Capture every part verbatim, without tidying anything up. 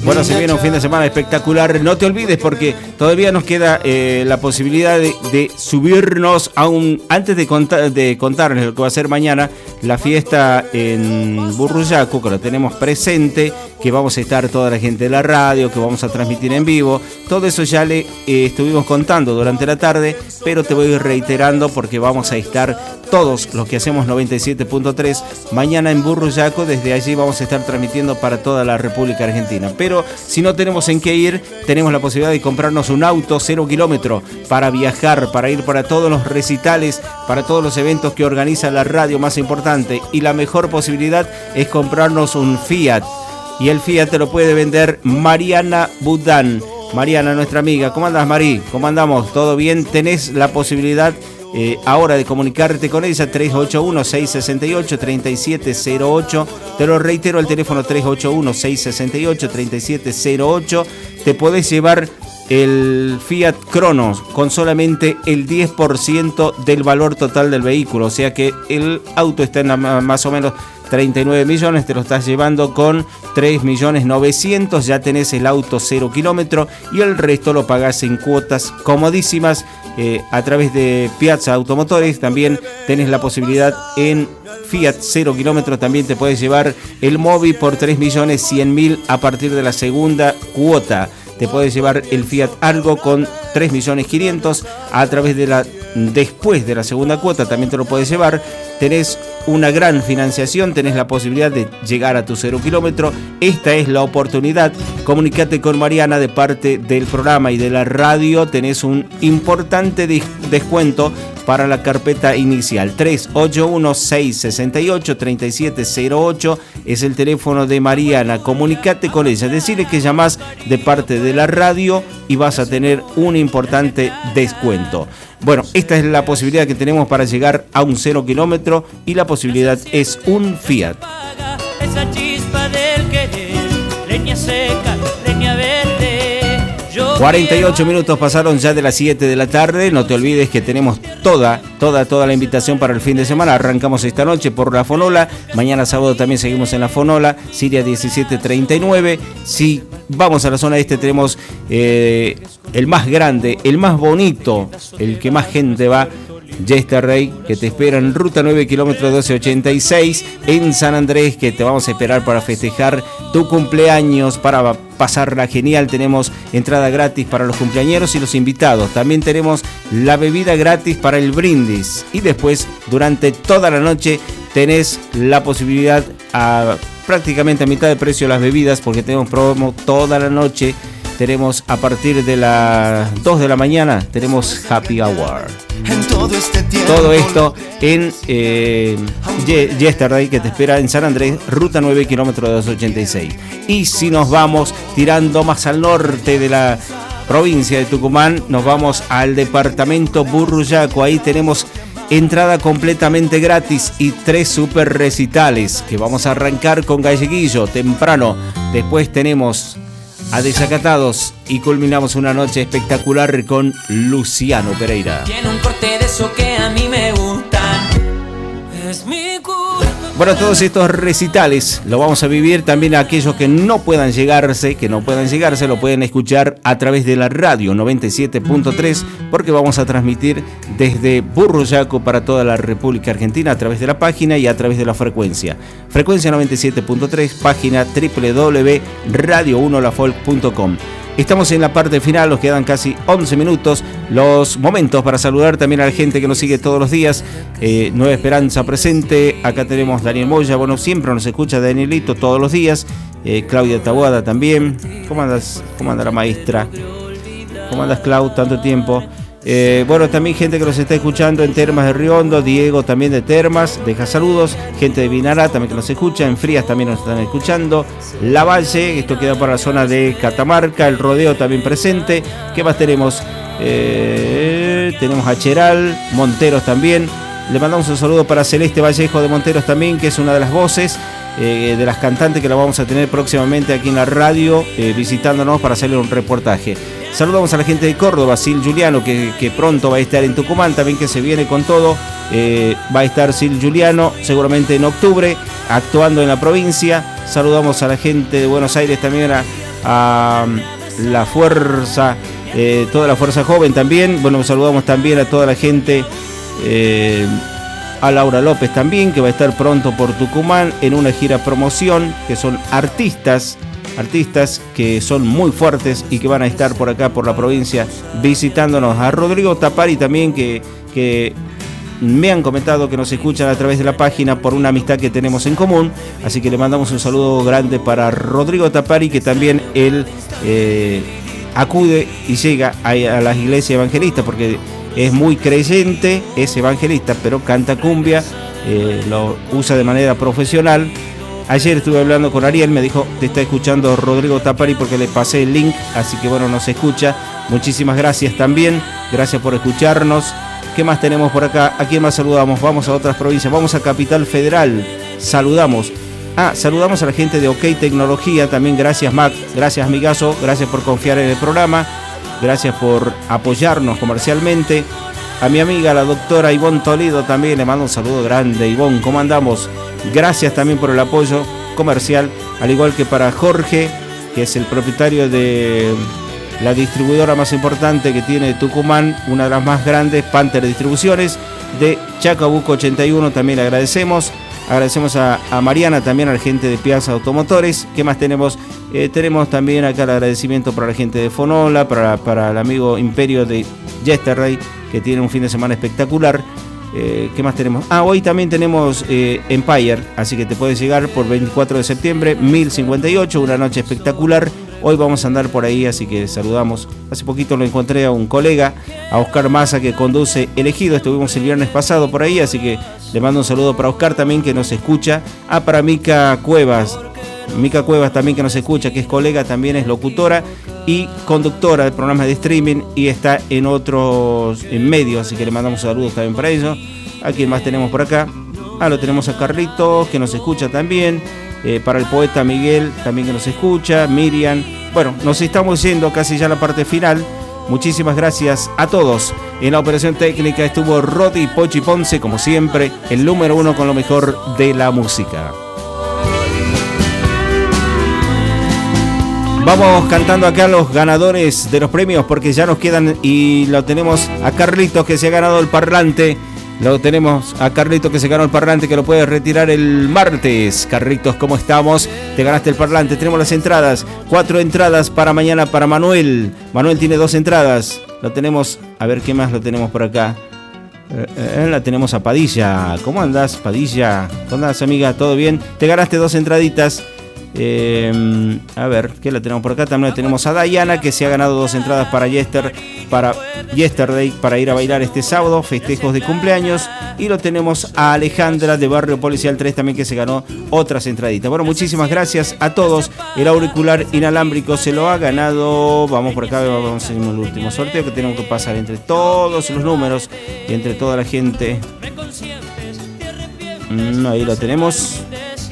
Bueno, se viene un fin de semana espectacular. No te olvides porque todavía nos queda eh, la posibilidad de, de subirnos a un... Antes de, contar, de contarles lo que va a ser mañana, la fiesta en Burruyacu, que lo tenemos presente, que vamos a estar toda la gente de la radio, que vamos a transmitir en vivo. Todo eso ya le eh, estuvimos contando durante la tarde, pero te voy reiterando porque vamos a estar todos los que hacemos noventa y siete punto tres mañana en Burruyacu. Desde allí vamos a estar transmitiendo para toda la República Argentina. Pero si no tenemos en qué ir, tenemos la posibilidad de comprarnos un auto cero kilómetro para viajar, para ir para todos los recitales, para todos los eventos que organiza la radio más importante. Y la mejor posibilidad es comprarnos un Fiat. Y el Fiat te lo puede vender Mariana Budán. Mariana, nuestra amiga. ¿Cómo andás, Mari? ¿Cómo andamos? ¿Todo bien? Tenés la posibilidad eh, ahora de comunicarte con ella. Tres ocho uno, seis seis ocho, tres siete cero ocho. Te lo reitero, el teléfono tres ocho uno, seis seis ocho, tres siete cero ocho. Te podés llevar el Fiat Cronos con solamente el diez por ciento del valor total del vehículo. O sea que el auto está en la, más o menos treinta y nueve millones, te lo estás llevando con tres millones novecientos, ya tenés el auto cero kilómetro y el resto lo pagás en cuotas comodísimas eh, a través de Piazza Automotores. También tenés la posibilidad en Fiat cero kilómetro, también te puedes llevar el Mobi por tres millones cien mil a partir de la segunda cuota. Te puedes llevar el Fiat Argo con tres millones quinientos a través de la después de la segunda cuota, también te lo puedes llevar. Tenés una gran financiación, tenés la posibilidad de llegar a tu cero kilómetro. Esta es la oportunidad. Comunicate con Mariana de parte del programa y de la radio. Tenés un importante descuento para la carpeta inicial. Tres ocho uno, seis seis ocho, tres siete cero ocho es el teléfono de Mariana. Comunicate con ella, decirle que llamás de parte de la radio y vas a tener un importante descuento. Bueno, esta es la posibilidad que tenemos para llegar a un cero kilómetro y la posibilidad es un Fiat. Esa chispa del querer, leña seca, leña verde. cuarenta y ocho minutos pasaron ya de las siete de la tarde. No te olvides que tenemos toda, toda, toda la invitación para el fin de semana. Arrancamos esta noche por la Fonola. Mañana sábado también seguimos en la Fonola, Siria diecisiete treinta y nueve. Si vamos a la zona este, tenemos eh, el más grande, el más bonito, el que más gente va, Yesterday, que te espera en ruta nueve, kilómetro doce ochenta y seis, en San Andrés, que te vamos a esperar para festejar tu cumpleaños, para pasarla genial. Tenemos entrada gratis para los cumpleañeros y los invitados. También tenemos la bebida gratis para el brindis. Y después, durante toda la noche, tenés la posibilidad a prácticamente a mitad de precio las bebidas, porque tenemos promo toda la noche. Tenemos a partir de las dos de la mañana, tenemos Happy Hour. Todo, este Todo esto en eh, Yesterday, que te espera en San Andrés, ruta nueve, kilómetro doscientos ochenta y seis. Y si nos vamos tirando más al norte de la provincia de Tucumán, nos vamos al departamento Burruyacu. Ahí tenemos entrada completamente gratis y tres super recitales que vamos a arrancar con Galleguillo temprano. Después tenemos a Desacatados y culminamos una noche espectacular con Luciano Pereira. Tiene un corte de eso que a mí me gustan. Es mi culpa. Bueno, todos estos recitales lo vamos a vivir. También aquellos que no puedan llegarse, que no puedan llegarse, lo pueden escuchar a través de la radio noventa y siete punto tres, porque vamos a transmitir desde Burruyacu para toda la República Argentina a través de la página y a través de la frecuencia. Frecuencia noventa y siete punto tres, página doble u doble u doble u punto radio uno la folk punto com. Estamos en la parte final, nos quedan casi once minutos, los momentos para saludar también a la gente que nos sigue todos los días. eh, Nueva Esperanza presente, acá tenemos Daniel Moya, bueno, siempre nos escucha Danielito todos los días, eh, Claudia Taboada también. ¿Cómo andas? ¿Cómo anda la maestra? ¿Cómo andas, Clau? Tanto tiempo. Eh, bueno, también gente que nos está escuchando en Termas de Riondo, Diego también de Termas, deja saludos, gente de Vinará también que nos escucha, en Frías también nos están escuchando, La Valle, esto queda para la zona de Catamarca, el Rodeo también presente. ¿Qué más tenemos? Eh, tenemos a Cheral, Monteros también. Le mandamos un saludo para Celeste Vallejo de Monteros también, que es una de las voces eh, de las cantantes que la vamos a tener próximamente aquí en la radio, eh, visitándonos para hacerle un reportaje. Saludamos a la gente de Córdoba, Sil Juliano, que, que pronto va a estar en Tucumán, también que se viene con todo. Eh, va a estar Sil Juliano seguramente en octubre, actuando en la provincia. Saludamos a la gente de Buenos Aires también, a, a la fuerza, eh, toda la fuerza joven también. Bueno, saludamos también a toda la gente, eh, a Laura López también, que va a estar pronto por Tucumán en una gira promoción, que son artistas, artistas que son muy fuertes y que van a estar por acá, por la provincia, visitándonos. A Rodrigo Tapari también, que, que me han comentado que nos escuchan a través de la página por una amistad que tenemos en común, así que le mandamos un saludo grande para Rodrigo Tapari, que también él eh, acude y llega a, a las iglesias evangelistas, porque es muy creyente, es evangelista, pero canta cumbia, eh, lo usa de manera profesional. Ayer estuve hablando con Ariel, me dijo, te está escuchando Rodrigo Tapari porque le pasé el link, así que bueno, nos escucha. Muchísimas gracias también, gracias por escucharnos. ¿Qué más tenemos por acá? ¿A quién más saludamos? Vamos a otras provincias, vamos a Capital Federal, saludamos. Ah, saludamos a la gente de OK Tecnología, también gracias Mac, gracias amigazo, gracias por confiar en el programa, gracias por apoyarnos comercialmente. A mi amiga la doctora Ivonne Toledo también le mando un saludo grande. Ivonne, ¿cómo andamos? Gracias también por el apoyo comercial, al igual que para Jorge, que es el propietario de la distribuidora más importante que tiene Tucumán, una de las más grandes, Panther Distribuciones, de Chacabuco ochenta y uno, también le agradecemos. Agradecemos a, a Mariana, también a la gente de Piazza Automotores. ¿Qué más tenemos? Eh, tenemos también acá el agradecimiento para la gente de Fonola, para, para el amigo Imperio de Yesterday, que tiene un fin de semana espectacular. Eh, ¿Qué más tenemos? Ah, hoy también tenemos eh, Empire, así que te puedes llegar por veinticuatro de septiembre, mil cincuenta y ocho, una noche espectacular. Hoy vamos a andar por ahí, así que saludamos. Hace poquito lo encontré a un colega, a Oscar Massa, que conduce Elegido. Estuvimos el viernes pasado por ahí, así que le mando un saludo para Oscar también, que nos escucha. Ah, para Mica Cuevas. Mica Cuevas también, que nos escucha, que es colega, también es locutora y conductora de programas de streaming y está en otros en medios, así que le mandamos saludos también para ellos. ¿A quién más tenemos por acá? Ah, lo tenemos a Carlitos, que nos escucha también. Eh, para el poeta Miguel, también que nos escucha. Miriam. Bueno, nos estamos yendo casi ya a la parte final. Muchísimas gracias a todos. En la operación técnica estuvo Rodi Pochi Ponce, como siempre, el número uno con lo mejor de la música. Vamos cantando acá los ganadores de los premios, porque ya nos quedan, y lo tenemos a Carlitos, que se ha ganado el parlante. Lo tenemos a Carlitos, que se ganó el parlante, que lo puede retirar el martes. Carlitos, ¿cómo estamos? Te ganaste el parlante. Tenemos las entradas. Cuatro entradas para mañana para Manuel. Manuel tiene dos entradas. Lo tenemos. A ver, ¿qué más lo tenemos por acá? Eh, eh, la tenemos a Padilla. ¿Cómo andás, Padilla? ¿Cómo andás, amiga? ¿Todo bien? Te ganaste dos entraditas. Eh, a ver, ¿qué la tenemos por acá? También tenemos a Dayana, que se ha ganado dos entradas para Yester, para Yesterday, para ir a bailar este sábado, festejos de cumpleaños. Y lo tenemos a Alejandra de Barrio Policial tres también, que se ganó otras entraditas. Bueno, muchísimas gracias a todos. El auricular inalámbrico se lo ha ganado. Vamos por acá, vamos a hacer el último sorteo, que tenemos que pasar entre todos los números y entre toda la gente. Mm, ahí lo tenemos.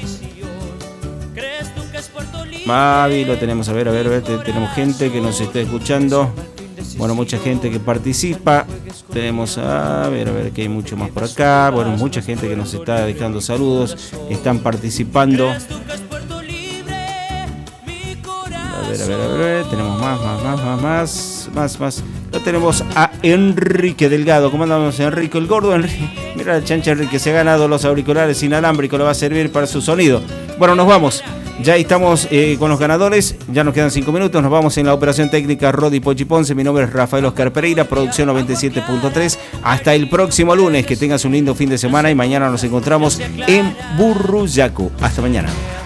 Mavi, lo tenemos, a ver, a ver, a ver, tenemos gente que nos está escuchando. Bueno, mucha gente que participa. Tenemos, a ver, a ver, que hay mucho más por acá. Bueno, mucha gente que nos está dejando saludos, están participando. A ver, a ver, a ver, tenemos más, más, más, más, más, más, más. Lo tenemos a Enrique Delgado. ¿Cómo andamos, Enrique? El gordo Enrique. Mira la chancha, Enrique, se ha ganado los auriculares inalámbricos, le va a servir para su sonido. Bueno, nos vamos. Ya estamos eh, con los ganadores, ya nos quedan cinco minutos, nos vamos en la operación técnica Rodi Pochi Ponce. Mi nombre es Rafael Oscar Pereira, producción noventa y siete punto tres. Hasta el próximo lunes, que tengas un lindo fin de semana y mañana nos encontramos en Burruyacu. Hasta mañana.